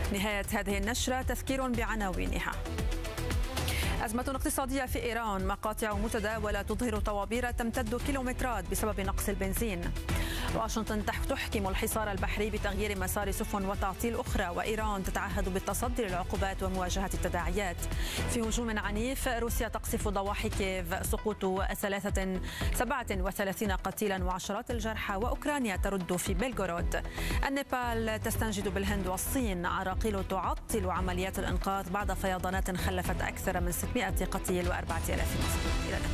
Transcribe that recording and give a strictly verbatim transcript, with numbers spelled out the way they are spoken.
نهاية هذه النشرة تذكير بعناوينها. أزمة اقتصادية في إيران، مقاطع متداولة تظهر طوابير تمتد كيلومترات بسبب نقص البنزين. واشنطن تحكم الحصار البحري بتغيير مسار سفن وتعطيل أخرى، وإيران تتعهد بالتصدي للعقوبات ومواجهة التداعيات. في هجوم عنيف، روسيا تقصف ضواحي كييف، سقوط ثلاثة سبعة وثلاثين قتيلا وعشرات الجرحى، وأوكرانيا ترد في بلغورود. النيبال تستنجد بالهند والصين، عراقيل تعطل عمليات الإنقاذ بعد فيضانات خلفت أكثر من ستمائة قتيل وأربعة آلاف مصاب. إلى اللقاء.